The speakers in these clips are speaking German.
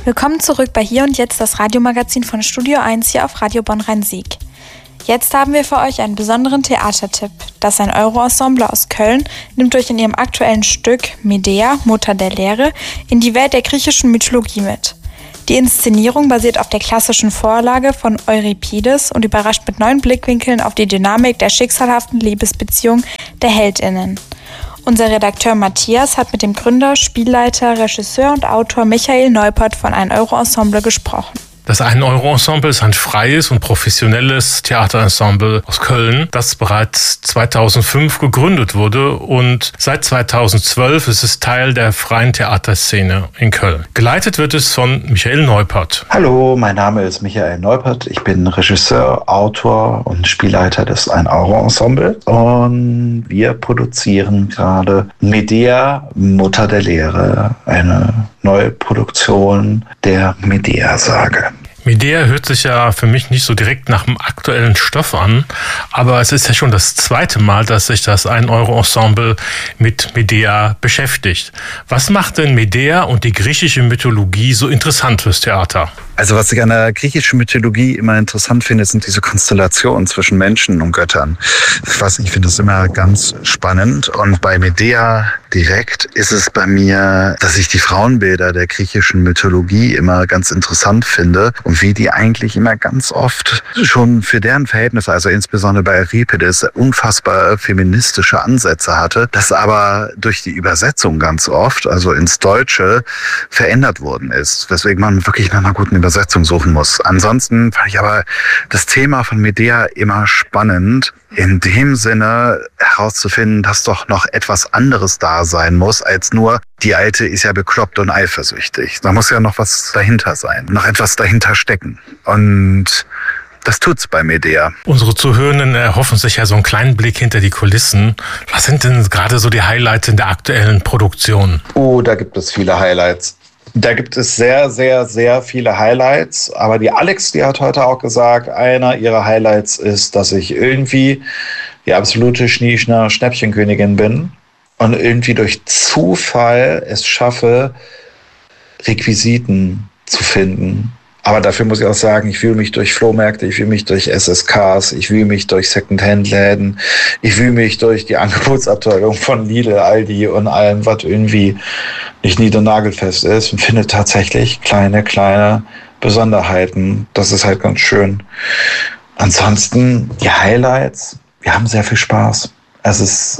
Willkommen zurück bei Hier und Jetzt, das Radiomagazin von Studio 1 hier auf Radio Bonn-Rhein-Sieg. Jetzt haben wir für euch einen besonderen Theatertipp. Das 1-Euro-Ensemble aus Köln nimmt euch in ihrem aktuellen Stück Medea, Mutter der Lehre, in die Welt der griechischen Mythologie mit. Die Inszenierung basiert auf der klassischen Vorlage von Euripides und überrascht mit neuen Blickwinkeln auf die Dynamik der schicksalhaften Liebesbeziehung der HeldInnen. Unser Redakteur Matthias hat mit dem Gründer, Spielleiter, Regisseur und Autor Michael Neupert von 1-Euro-Ensemble gesprochen. Das 1-Euro-Ensemble ist ein freies und professionelles Theaterensemble aus Köln, das bereits 2005 gegründet wurde und seit 2012 ist es Teil der freien Theaterszene in Köln. Geleitet wird es von Michael Neupert. Hallo, mein Name ist Michael Neupert. Ich bin Regisseur, Autor und Spielleiter des 1-Euro-Ensemble und wir produzieren gerade Medea, Mutter der Lehre, eine neue Produktion der Medea-Sage. Medea hört sich ja für mich nicht so direkt nach dem aktuellen Stoff an, aber es ist ja schon das zweite Mal, dass sich das 1-Euro-Ensemble mit Medea beschäftigt. Was macht denn Medea und die griechische Mythologie so interessant fürs Theater? Also was ich an der griechischen Mythologie immer interessant finde, sind diese Konstellationen zwischen Menschen und Göttern. Ich finde das immer ganz spannend. Und bei Medea direkt ist es bei mir, dass ich die Frauenbilder der griechischen Mythologie immer ganz interessant finde und wie die eigentlich immer ganz oft schon für deren Verhältnisse, also insbesondere bei Euripides, unfassbar feministische Ansätze hatte, das aber durch die Übersetzung ganz oft, also ins Deutsche, verändert worden ist, weswegen man wirklich nach einer guten Übersetzung suchen muss. Ansonsten fand ich aber das Thema von Medea immer spannend, in dem Sinne herauszufinden, dass doch noch etwas anderes da sein muss, als nur, die Alte ist ja bekloppt und eifersüchtig. Da muss ja noch was dahinter sein, noch etwas dahinter stecken. Und das tut's bei Medea. Unsere Zuhörenden erhoffen sich ja so einen kleinen Blick hinter die Kulissen. Was sind denn gerade so die Highlights in der aktuellen Produktion? Oh, da gibt es viele Highlights. Da gibt es sehr, sehr, sehr viele Highlights. Aber die Alex, die hat heute auch gesagt, einer ihrer Highlights ist, dass ich irgendwie die absolute Schnäppchenkönigin bin und irgendwie durch Zufall es schaffe, Requisiten zu finden. Aber dafür muss ich auch sagen, ich wühle mich durch Flohmärkte, ich wühle mich durch SSKs, ich wühle mich durch Secondhand-Läden, ich wühle mich durch die Angebotsabteilung von Lidl, Aldi und allem, was irgendwie nicht nied- und nagelfest ist und finde tatsächlich kleine Besonderheiten. Das ist halt ganz schön. Ansonsten die Highlights, wir haben sehr viel Spaß. Es ist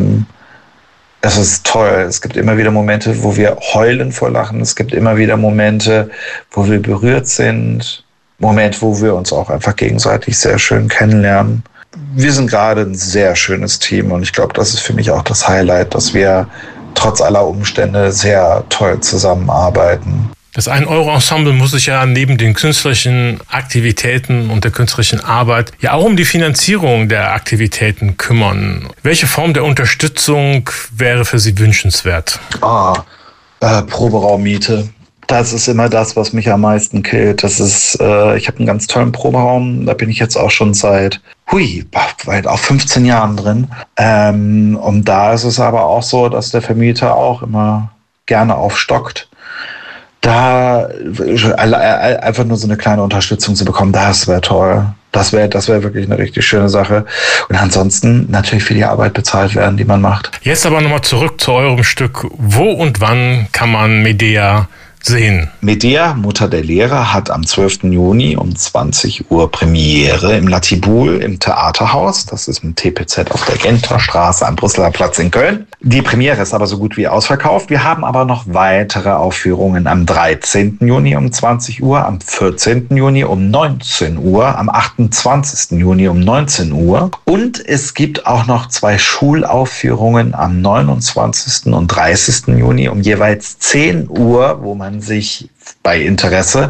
toll. Es gibt immer wieder Momente, wo wir heulen vor Lachen. Es gibt immer wieder Momente, wo wir berührt sind. Momente, wo wir uns auch einfach gegenseitig sehr schön kennenlernen. Wir sind gerade ein sehr schönes Team und ich glaube, das ist für mich auch das Highlight, dass wir trotz aller Umstände sehr toll zusammenarbeiten. Das 1-Euro-Ensemble muss sich ja neben den künstlerischen Aktivitäten und der künstlerischen Arbeit ja auch um die Finanzierung der Aktivitäten kümmern. Welche Form der Unterstützung wäre für Sie wünschenswert? Proberaummiete. Das ist immer das, was mich am meisten killt. Das ist, ich habe einen ganz tollen Proberaum, da bin ich jetzt auch schon seit weit auch 15 Jahren drin. Und da ist es aber auch so, dass der Vermieter auch immer gerne aufstockt. Da einfach nur so eine kleine Unterstützung zu bekommen, das wäre toll. Das wäre wirklich eine richtig schöne Sache. Und ansonsten natürlich für die Arbeit bezahlt werden, die man macht. Jetzt aber nochmal zurück zu eurem Stück. Wo und wann kann man Medea sehen? Medea, Mutter der Lehre, hat am 12. Juni um 20 Uhr Premiere im Latibul im Theaterhaus. Das ist im TPZ auf der Genterstraße am Brüsseler Platz in Köln. Die Premiere ist aber so gut wie ausverkauft. Wir haben aber noch weitere Aufführungen am 13. Juni um 20 Uhr, am 14. Juni um 19 Uhr, am 28. Juni um 19 Uhr. Und es gibt auch noch 2 Schulaufführungen am 29. und 30. Juni um jeweils 10 Uhr, wo man sich bei Interesse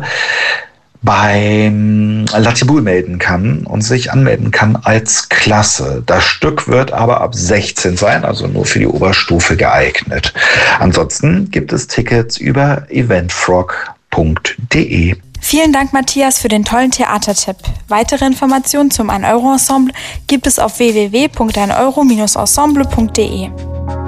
beim Latibul melden kann und sich anmelden kann als Klasse. Das Stück wird aber ab 16 sein, also nur für die Oberstufe geeignet. Ansonsten gibt es Tickets über eventfrog.de. Vielen Dank, Matthias, für den tollen Theatertipp. Weitere Informationen zum 1-Euro-Ensemble gibt es auf www.1euro-ensemble.de.